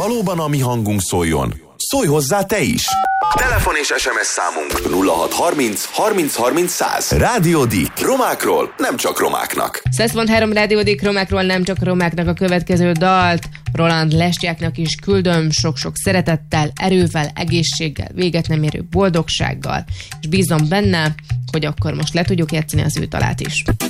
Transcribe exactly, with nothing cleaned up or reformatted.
valóban a mi hangunk szóljon, szólj hozzá te is! Telefon és es em es számunk nulla hat harminc harminc harminc száz. Rádió Dick. Romákról, nem csak romáknak. száz pont három Rádió Dick, romákról, nem csak romáknak a következő dalt. Roland Lesgyáknak is küldöm sok-sok szeretettel, erővel, egészséggel, véget nem érő boldogsággal, és bízom benne, hogy akkor most le tudjuk játszani az ő dalát is.